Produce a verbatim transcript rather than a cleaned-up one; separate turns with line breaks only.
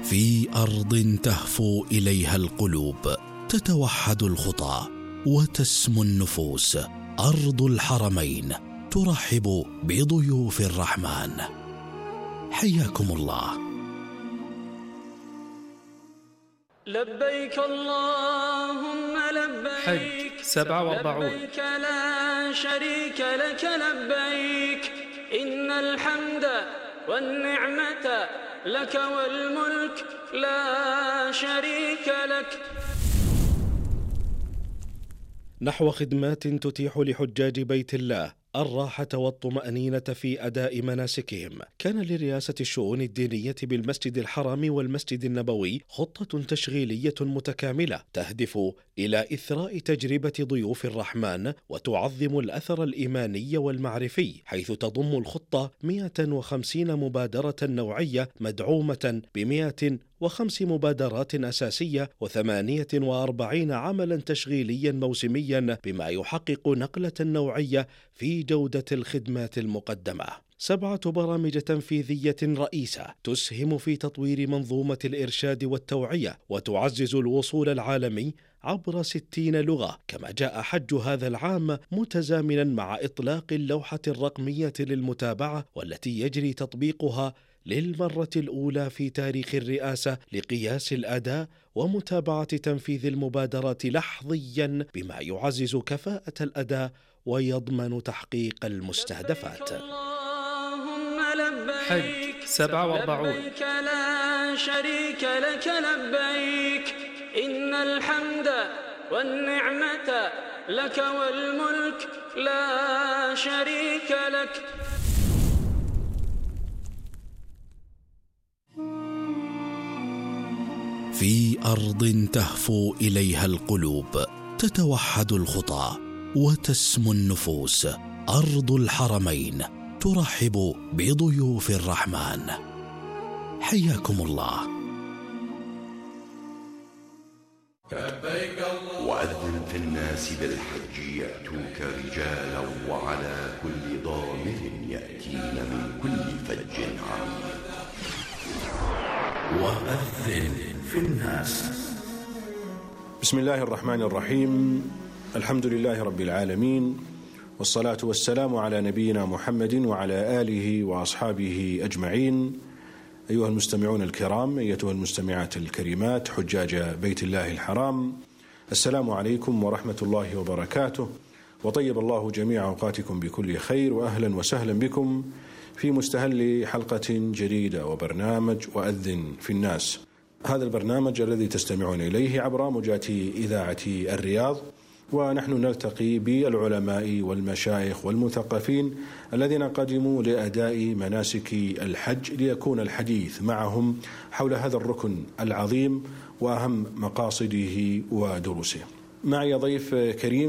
في أرض تهفو إليها القلوب، تتوحد الخطى وتسمو النفوس. أرض الحرمين ترحب بضيوف الرحمن. حياكم الله.
لبيك اللهم لبيك.
حج سبعة وأربعون.
لبيك لا شريك لك لبيك، إن الحمد والنعمة لك والملك لا شريك لك.
نحو خدمات تتيح لحجاج بيت الله الراحة والطمأنينة في أداء مناسكهم، كان لرئاسة الشؤون الدينية بالمسجد الحرام والمسجد النبوي خطة تشغيلية متكاملة تهدف إلى إثراء تجربة ضيوف الرحمن وتعظم الأثر الإيماني والمعرفي، حيث تضم الخطة مئة وخمسين مبادرة نوعية مدعومة بمئة وخمس مبادرات أساسية وثمانية وأربعين عملا تشغيليا موسميا، بما يحقق نقلة نوعية في جودة الخدمات المقدمة. سبعة برامج تنفيذية رئيسة تسهم في تطوير منظومة الإرشاد والتوعية وتعزز الوصول العالمي عبر ستين لغة، كما جاء حج هذا العام متزامنا مع إطلاق اللوحة الرقمية للمتابعة، والتي يجري تطبيقها للمرة الأولى في تاريخ الرئاسة لقياس الأداء ومتابعة تنفيذ المبادرات لحظيا، بما يعزز كفاءة الأداء ويضمن تحقيق المستهدفات.
حج سبعة وأربعون.
لبيك لا شريك لك لبيك، إن الحمد والنعمة لك والملك لا شريك لك.
في أرض تهفو إليها القلوب، تتوحد الخطى وتسمو النفوس. أرض الحرمين ترحب بضيوف الرحمن. حياكم الله.
وأذن في الناس بالحج يأتوك رجالا وعلى كل ضامر يأتين من كل فج عميق.
وأذن في الناس.
بسم الله الرحمن الرحيم. الحمد لله رب العالمين، والصلاة والسلام على نبينا محمد وعلى آله وأصحابه أجمعين. أيها المستمعون الكرام، أيتها المستمعات الكريمات، حجاج بيت الله الحرام، السلام عليكم ورحمة الله وبركاته، وطيب الله جميع أوقاتكم بكل خير، وأهلا وسهلا بكم في مستهل حلقة جديدة وبرنامج وأذن في الناس. هذا البرنامج الذي تستمعون إليه عبر موجات إذاعة الرياض، ونحن نلتقي بالعلماء والمشايخ والمثقفين الذين قدموا لأداء مناسك الحج، ليكون الحديث معهم حول هذا الركن العظيم وأهم مقاصده ودروسه. معي ضيف كريم